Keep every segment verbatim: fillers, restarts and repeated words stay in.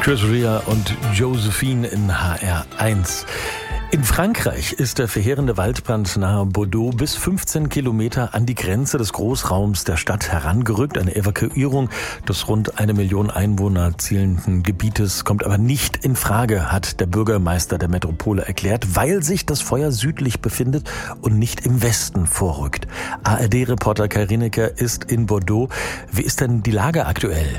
Chris Rea und Josephine in H R eins. In Frankreich ist der verheerende Waldbrand nahe Bordeaux bis fünfzehn Kilometer an die Grenze des Großraums der Stadt herangerückt. Eine Evakuierung des rund eine Million Einwohner zielenden Gebietes kommt aber nicht in Frage, hat der Bürgermeister der Metropole erklärt, weil sich das Feuer südlich befindet und nicht im Westen vorrückt. A R D-Reporter Kai Rineker ist in Bordeaux. Wie ist denn die Lage aktuell?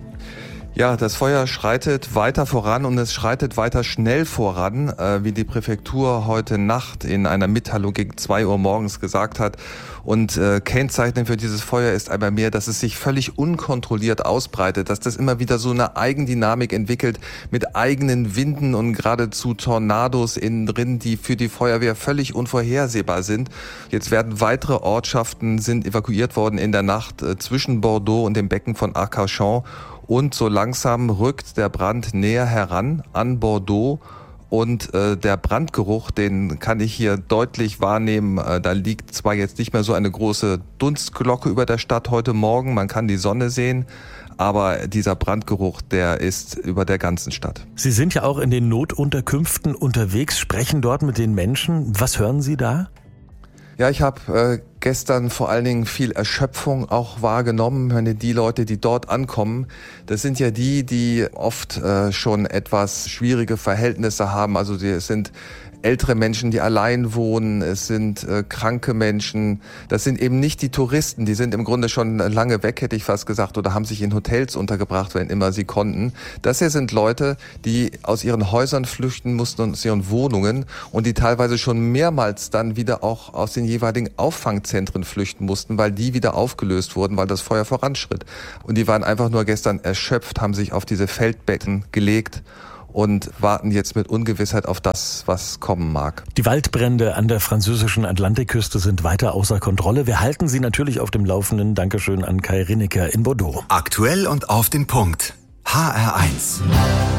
Ja, das Feuer schreitet weiter voran und es schreitet weiter schnell voran, äh, wie die Präfektur heute Nacht in einer Mitteilung gegen zwei Uhr morgens gesagt hat. Und äh, kennzeichnend für dieses Feuer ist einmal mehr, dass es sich völlig unkontrolliert ausbreitet, dass das immer wieder so eine Eigendynamik entwickelt mit eigenen Winden und geradezu Tornados innen drin, die für die Feuerwehr völlig unvorhersehbar sind. Jetzt werden weitere Ortschaften sind evakuiert worden in der Nacht äh, zwischen Bordeaux und dem Becken von Arcachon. Und so langsam rückt der Brand näher heran an Bordeaux und äh, der Brandgeruch, den kann ich hier deutlich wahrnehmen. Äh, da liegt zwar jetzt nicht mehr so eine große Dunstglocke über der Stadt heute Morgen, man kann die Sonne sehen, aber dieser Brandgeruch, der ist über der ganzen Stadt. Sie sind ja auch in den Notunterkünften unterwegs, sprechen dort mit den Menschen. Was hören Sie da? Ja, ich habe äh, gestern vor allen Dingen viel Erschöpfung auch wahrgenommen. Ich meine, die Leute, die dort ankommen, das sind ja die, die oft äh, schon etwas schwierige Verhältnisse haben. Also es sind ältere Menschen, die allein wohnen, es sind äh, kranke Menschen. Das sind eben nicht die Touristen, die sind im Grunde schon lange weg, hätte ich fast gesagt, oder haben sich in Hotels untergebracht, wenn immer sie konnten. Das hier sind Leute, die aus ihren Häusern flüchten mussten, aus ihren Wohnungen und die teilweise schon mehrmals dann wieder auch aus den jeweiligen Auffangzentren flüchten mussten, weil die wieder aufgelöst wurden, weil das Feuer voranschritt. Und die waren einfach nur gestern erschöpft, haben sich auf diese Feldbetten gelegt und warten jetzt mit Ungewissheit auf das, was kommen mag. Die Waldbrände an der französischen Atlantikküste sind weiter außer Kontrolle. Wir halten Sie natürlich auf dem Laufenden. Dankeschön an Kai Rineker in Bordeaux. Aktuell und auf den Punkt. H R eins.